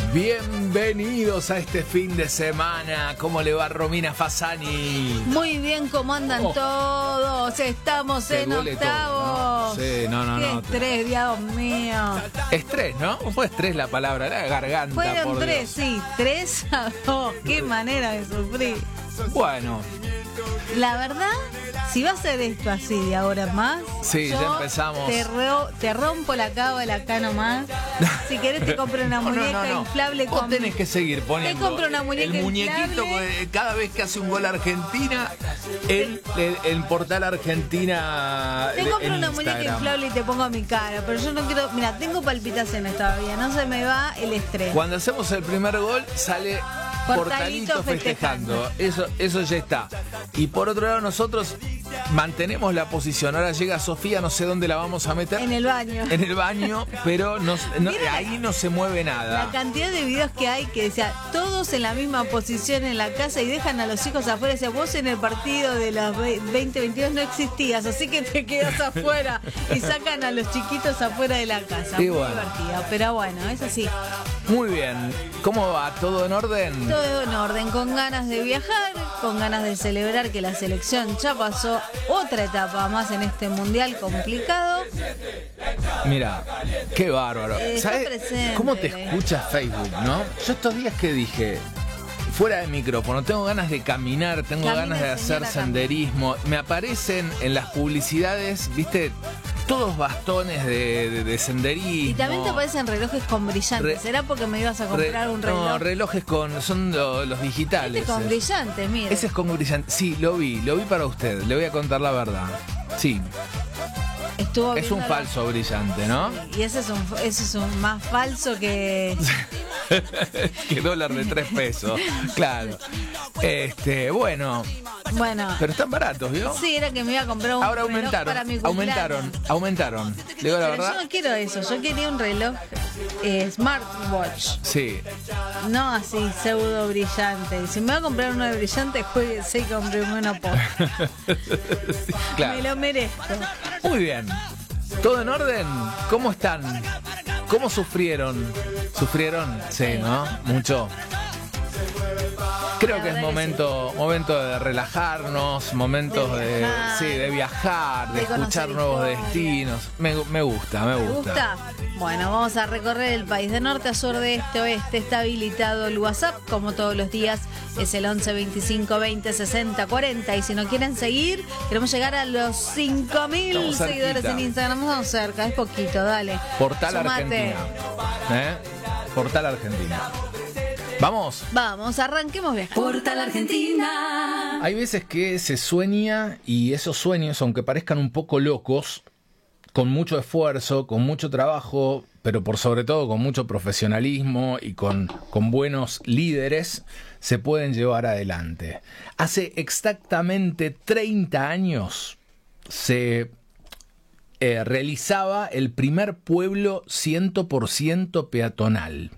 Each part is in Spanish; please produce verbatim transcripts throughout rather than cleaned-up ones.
Bienvenidos a este fin de semana. ¿Cómo le va Romina Fasani? Muy bien, ¿cómo andan oh. todos? Estamos Te en duele octavos. todo, ¿no? Sí, no, no, Qué no. estrés, Dios mío. Estrés, ¿no? Fue estrés la palabra, la garganta. Fueron por tres, Dios. sí, tres a dos. Qué manera de sufrir. Bueno. La verdad, si va a ser esto así de ahora más, sí, yo ya empezamos. Te, ro te rompo la cábala acá nomás. Si querés te compro una no, muñeca no, no, no. inflable. Vos con... tenés que seguir poniendo. Te compro una muñeca el muñequito, inflable. Cada vez que hace un gol Argentina, el, el, el portal Argentina. Te compro en una Instagram. muñeca inflable y te pongo a mi cara, pero yo no quiero. Mira, tengo palpitaciones todavía, no se me va el estrés. Cuando hacemos el primer gol, sale Portalito, Portalito festejando. festejando. Eso, eso ya está. Y por otro lado, nosotros mantenemos la posición. Ahora llega Sofía, no sé dónde la vamos a meter. En el baño. En el baño, pero no, no, ahí no se mueve nada. La cantidad de videos que hay que decía todos en la misma posición en la casa y dejan a los hijos afuera. Decía, vos en el partido de los veinte veintidós no existías, así que te quedas afuera. Y sacan a los chiquitos afuera de la casa. Sí, muy bueno. divertido, pero bueno, es así. Muy bien. ¿Cómo va? ¿Todo en orden? Todo en orden, con ganas de viajar, con ganas de celebrar que la selección ya pasó otra etapa más en este mundial complicado. Mira, qué bárbaro. Eh, ¿Sabes presente, cómo te eh. escucha Facebook, no? Yo estos días que dije, fuera de micrófono, tengo ganas de caminar, tengo Camina, ganas de hacer señora, senderismo. Me aparecen en las publicidades, viste, todos bastones de, de, de senderismo. Y también te aparecen relojes con brillantes. Re, ¿Será porque me ibas a comprar re, un reloj? No, relojes con, son lo, los digitales. Este con brillantes, mire. Ese es con brillantes. Sí, lo vi, lo vi para usted. Le voy a contar la verdad. Sí. Estuvo es un falso brillante, ¿no? Y ese es un, ese es un más falso que... que dólar de tres pesos. Claro. Este, bueno. Bueno. Pero están baratos, ¿vio? Sí, era que me iba a comprar un Ahora reloj aumentaron, para mi aumentaron, aumentaron. Le digo la Pero verdad. yo no quiero eso, yo quería un reloj eh, smartwatch. Sí. No así, pseudo brillante. Si me voy a comprar uno de brillante, jueguese y compré uno post. Sí, claro. Me lo merezco. Muy bien. ¿Todo en orden? ¿Cómo están? ¿Cómo sufrieron? ¿Sufrieron? Sí, ¿no? Mucho. Creo que es momento, momento de relajarnos, momentos de, de viajar, sí, de viajar, de, de escuchar nuevos historia. destinos. Me, me gusta, me gusta. ¿Te gusta? Bueno, vamos a recorrer el país de norte a sur, de este a oeste. Está habilitado el WhatsApp, como todos los días. Es el once veinticinco veinte sesenta cuarenta. Y si no quieren seguir, queremos llegar a los cinco mil seguidores en Instagram. Vamos cerca, es poquito, dale. Portal Sumate. Argentina. ¿Eh? Portal Argentina. ¿Vamos? Vamos, arranquemos bien. Portal Argentina. Hay veces que se sueña y esos sueños, aunque parezcan un poco locos, con mucho esfuerzo, con mucho trabajo, pero por sobre todo con mucho profesionalismo y con, con buenos líderes, se pueden llevar adelante. Hace exactamente treinta años se eh, realizaba el primer pueblo cien por ciento peatonal.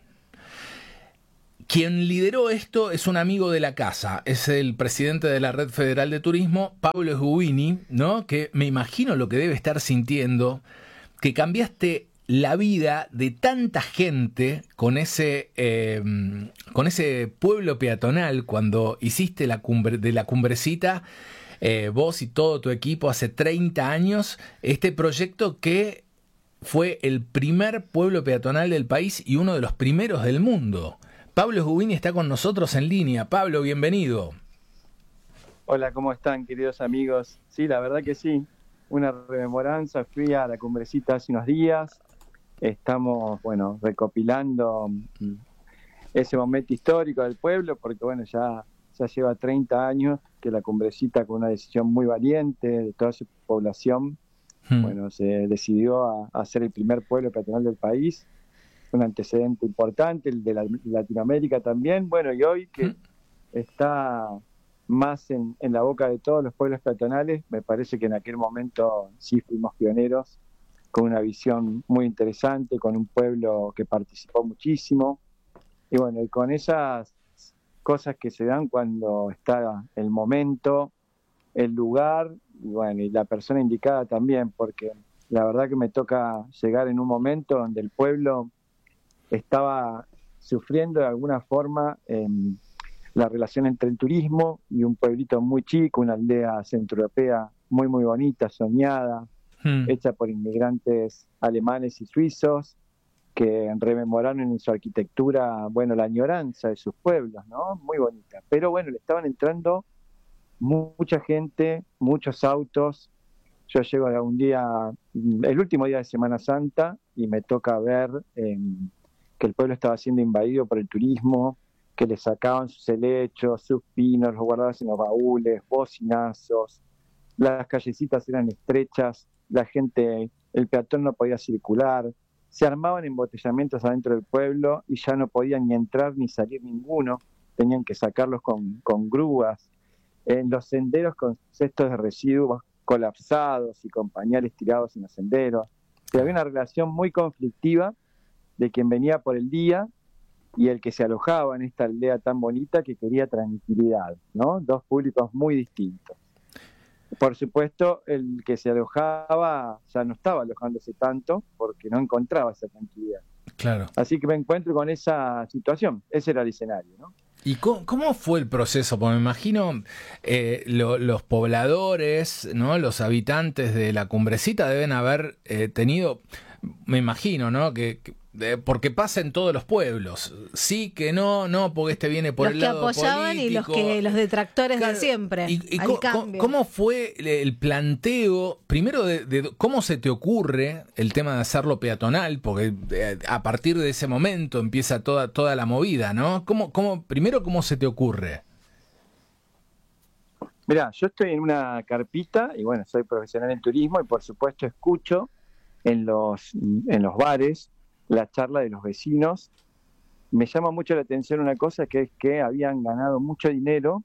Quien lideró esto es un amigo de la casa, es el presidente de la Red Federal de Turismo, Pablo Sguini, ¿no? Que me imagino lo que debe estar sintiendo, que cambiaste la vida de tanta gente con ese, eh, con ese pueblo peatonal cuando hiciste la cumbre, de la cumbrecita, eh, vos y todo tu equipo hace treinta años, este proyecto que fue el primer pueblo peatonal del país y uno de los primeros del mundo. Pablo Sguini está con nosotros en línea. Pablo, bienvenido. Hola, ¿cómo están, queridos amigos? Sí, la verdad que sí. Una rememoranza. Fui a la cumbrecita hace unos días. Estamos, bueno, recopilando ese momento histórico del pueblo, porque, bueno, ya, ya lleva treinta años que la cumbrecita, con una decisión muy valiente de toda su población, hmm. bueno, se decidió a, a ser el primer pueblo peatonal del país. Un antecedente importante, el de la, Latinoamérica también. Bueno, y hoy que está más en, en la boca de todos los pueblos peatonales, me parece que en aquel momento sí fuimos pioneros, con una visión muy interesante, con un pueblo que participó muchísimo. Y bueno, y con esas cosas que se dan cuando está el momento, el lugar, y bueno, y la persona indicada también, porque la verdad que me toca llegar en un momento donde el pueblo estaba sufriendo de alguna forma eh, la relación entre el turismo y un pueblito muy chico, una aldea centroeuropea muy, muy bonita, soñada, hmm. hecha por inmigrantes alemanes y suizos, que rememoraron en su arquitectura, bueno, la añoranza de sus pueblos, ¿no? Muy bonita. Pero bueno, le estaban entrando mucha gente, muchos autos. Yo llego a un día, el último día de Semana Santa, y me toca ver eh, que el pueblo estaba siendo invadido por el turismo, que le sacaban sus helechos, sus pinos, los guardaban en los baúles, bocinazos, las callecitas eran estrechas, la gente, el peatón no podía circular, se armaban embotellamientos adentro del pueblo y ya no podían ni entrar ni salir ninguno, tenían que sacarlos con, con grúas, en los senderos con cestos de residuos colapsados y con pañales tirados en los senderos. O sea, había una relación muy conflictiva de quien venía por el día y el que se alojaba en esta aldea tan bonita que quería tranquilidad, ¿no? Dos públicos muy distintos. Por supuesto, el que se alojaba ya no estaba alojándose tanto porque no encontraba esa tranquilidad. Claro. Así que me encuentro con esa situación. Ese era el escenario, ¿no? ¿Y cómo, cómo fue el proceso? Porque me imagino eh, lo, los pobladores, ¿no? Los habitantes de la Cumbrecita deben haber eh, tenido, me imagino, ¿no? Que, que eh, porque pasa en todos los pueblos. Sí, que no, no, porque este viene por los el lado político. Los que apoyaban y los que los detractores claro, de siempre. ¿Y, y co cambio. cómo fue el planteo? Primero, de, de cómo se te ocurre el tema de hacerlo peatonal, porque eh, a partir de ese momento empieza toda toda la movida, ¿no? ¿Cómo, cómo, primero, ¿cómo se te ocurre? Mirá, yo estoy en una carpita y bueno, soy profesional en turismo y por supuesto escucho en los en los bares la charla de los vecinos. Me llama mucho la atención una cosa, que es que habían ganado mucho dinero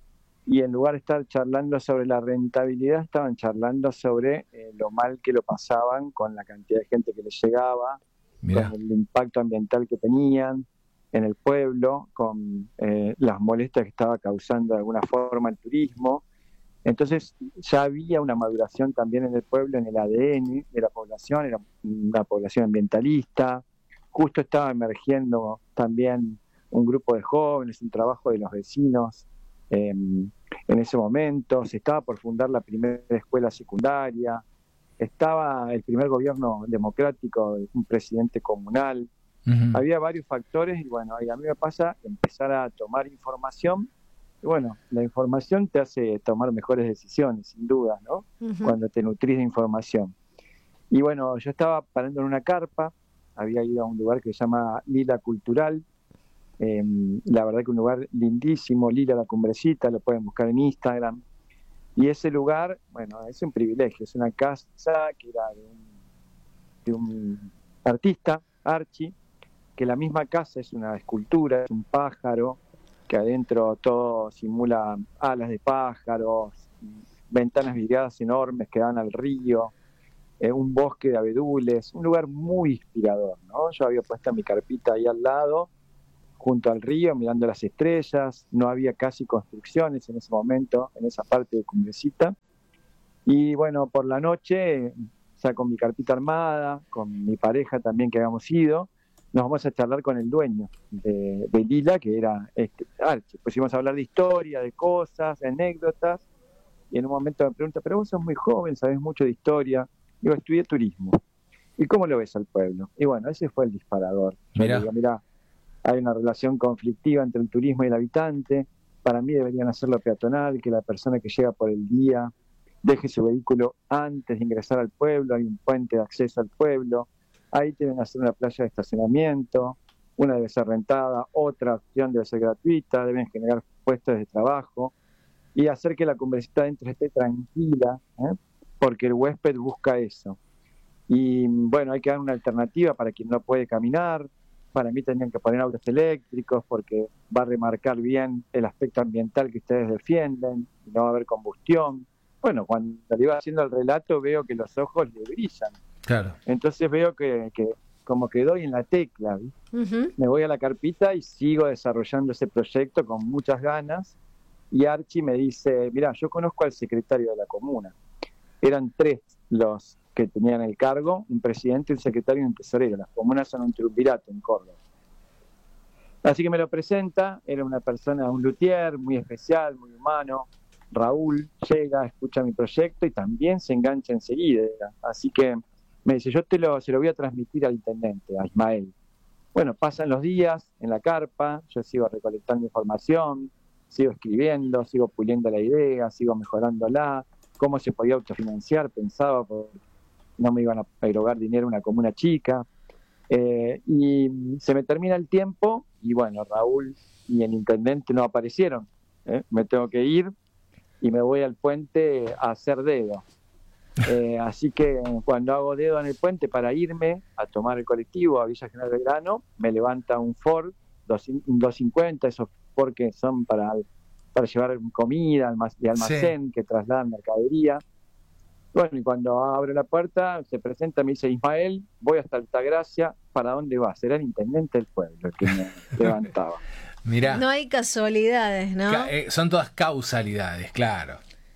y en lugar de estar charlando sobre la rentabilidad, estaban charlando sobre eh, lo mal que lo pasaban con la cantidad de gente que les llegaba, Mirá. con el impacto ambiental que tenían en el pueblo, con eh, las molestias que estaba causando de alguna forma el turismo. Entonces ya había una maduración también en el pueblo, en el A D N de la población, era una población ambientalista. Justo estaba emergiendo también un grupo de jóvenes, un trabajo de los vecinos eh, en ese momento. Se estaba por fundar la primera escuela secundaria, estaba el primer gobierno democrático de un presidente comunal. Uh-huh. Había varios factores y bueno, y a mí me pasa empezar a tomar información. Y bueno, la información te hace tomar mejores decisiones, sin duda, ¿no? Uh-huh. Cuando te nutrís de información. Y bueno, yo estaba parando en una carpa, había ido a un lugar que se llama Lila Cultural, eh, la verdad que un lugar lindísimo, Lila la Cumbrecita, lo pueden buscar en Instagram. Y ese lugar, bueno, es un privilegio, es una casa que era de un, de un artista, Archie, que la misma casa es una escultura, es un pájaro, que adentro todo simula alas de pájaros, ventanas vidriadas enormes que dan al río, eh, un bosque de abedules, un lugar muy inspirador, ¿no? Yo había puesto mi carpita ahí al lado, junto al río, mirando las estrellas, no había casi construcciones en ese momento, en esa parte de Cumbrecita, y bueno, por la noche, ya con mi carpita armada, con mi pareja también que habíamos ido, nos vamos a charlar con el dueño de, de Lila, que era este Archie. Pues íbamos a hablar de historia, de cosas, de anécdotas, y en un momento me pregunta, pero vos sos muy joven, sabés mucho de historia. Digo, estudié turismo. ¿Y cómo lo ves al pueblo? Y bueno, ese fue el disparador. Yo Mirá. digo, mirá, hay una relación conflictiva entre el turismo y el habitante. Para mí deberían hacerlo peatonal, que la persona que llega por el día deje su vehículo antes de ingresar al pueblo, hay un puente de acceso al pueblo. Ahí deben hacer una playa de estacionamiento, una debe ser rentada, otra opción debe ser gratuita, deben generar puestos de trabajo y hacer que la Cumbrecita adentro esté tranquila, ¿eh? Porque el huésped busca eso. Y bueno, hay que dar una alternativa para quien no puede caminar. Para mí tendrían que poner autos eléctricos porque va a remarcar bien el aspecto ambiental que ustedes defienden, no va a haber combustión. Bueno, cuando le iba haciendo el relato veo que los ojos le brillan. Claro. Entonces veo que, que como que doy en la tecla, uh-huh. Me voy a la carpita y sigo desarrollando ese proyecto con muchas ganas. Y Archie me dice, mirá, yo conozco al secretario de la comuna. Eran tres los que tenían el cargo, un presidente, un secretario y un tesorero. Las comunas son un triunvirato en Córdoba. Así que me lo presenta, era una persona, un luthier muy especial, muy humano. Raúl llega, escucha mi proyecto y también se engancha enseguida. Así que me dice, yo te lo, se lo voy a transmitir al intendente, a Ismael. Bueno, pasan los días en la carpa, yo sigo recolectando información, sigo escribiendo, sigo puliendo la idea, sigo mejorándola, cómo se podía autofinanciar, pensaba, porque no me iban a erogar dinero una comuna chica. Eh, y se me termina el tiempo y bueno, Raúl y el intendente no aparecieron. ¿eh? Me tengo que ir y me voy al puente a hacer dedo. Eh, así que cuando hago dedo en el puente para irme a tomar el colectivo a Villa General Belgrano, me levanta un Ford doscientos cincuenta, esos Ford que son para, para llevar comida de almacén, sí, que trasladan mercadería. Bueno, y cuando abro la puerta, se presenta, me dice, Ismael, voy hasta Altagracia, ¿para dónde vas? Era el intendente del pueblo el que me levantaba. Mirá. No hay casualidades, ¿no? Ca- eh, son todas causalidades, claro.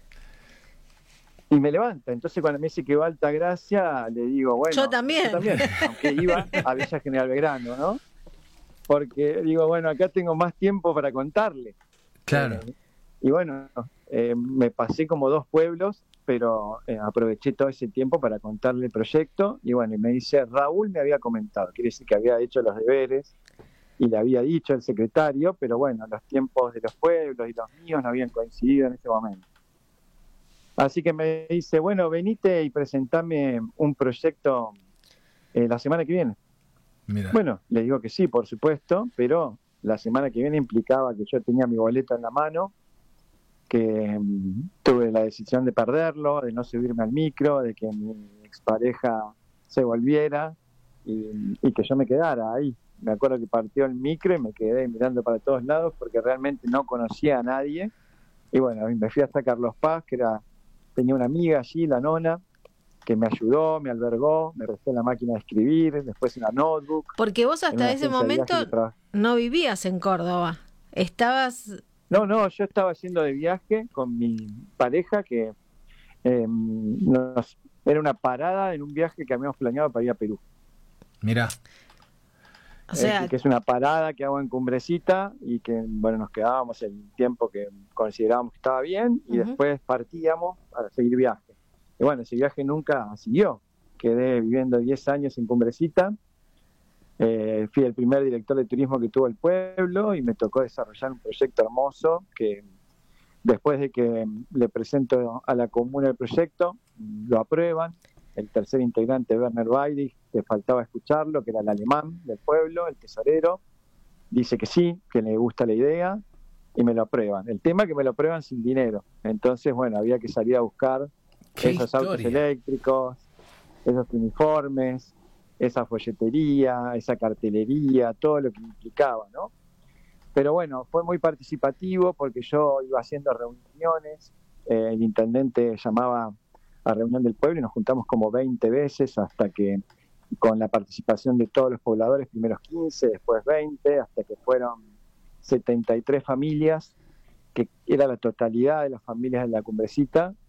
Y me levanta, entonces cuando me dice que va a Altagracia, le digo, bueno, yo también, yo también, aunque iba a Villa General Belgrano, ¿no? Porque digo, bueno, acá tengo más tiempo para contarle. Claro. Eh, y bueno, eh, me pasé como dos pueblos, pero eh, aproveché todo ese tiempo para contarle el proyecto. Y bueno, y me dice, Raúl me había comentado, quiere decir que había hecho los deberes y le había dicho el secretario, pero bueno, los tiempos de los pueblos y los míos no habían coincidido en ese momento. Así que me dice, bueno, venite y presentame un proyecto eh, la semana que viene. Mira. Bueno, le digo que sí, por supuesto, pero la semana que viene implicaba que yo tenía mi boleto en la mano, que um, tuve la decisión de perderlo, de no subirme al micro, de que mi expareja se volviera y, y que yo me quedara ahí. Me acuerdo que partió el micro y me quedé mirando para todos lados porque realmente no conocía a nadie. Y bueno, me fui hasta Carlos Paz, que era... Tenía una amiga allí, la nona, que me ayudó, me albergó, me prestó la máquina de escribir, después una notebook. Porque vos hasta ese momento no vivías en Córdoba, estabas... No, no, yo estaba yendo de viaje con mi pareja, que eh, nos, era una parada en un viaje que habíamos planeado para ir a Perú. Mirá. O sea, eh, que es una parada que hago en Cumbrecita y que, bueno, nos quedábamos el tiempo que considerábamos que estaba bien y uh-huh. después partíamos para seguir viaje. Y bueno, ese viaje nunca siguió. Quedé viviendo diez años en Cumbrecita. Eh, fui el primer director de turismo que tuvo el pueblo y me tocó desarrollar un proyecto hermoso que después de que le presento a la comuna el proyecto, lo aprueban. El tercer integrante, Werner Weidich, que faltaba escucharlo, que era el alemán del pueblo, el tesorero, dice que sí, que le gusta la idea y me lo aprueban. El tema es que me lo aprueban sin dinero. Entonces, bueno, había que salir a buscar esos historia. autos eléctricos, esos uniformes, esa folletería, esa cartelería, todo lo que implicaba, ¿no? Pero bueno, fue muy participativo porque yo iba haciendo reuniones, eh, el intendente llamaba a reunión del pueblo y nos juntamos como veinte veces hasta que con la participación de todos los pobladores, primeros quince, después veinte, hasta que fueron setenta y tres familias, que era la totalidad de las familias de la Cumbrecita,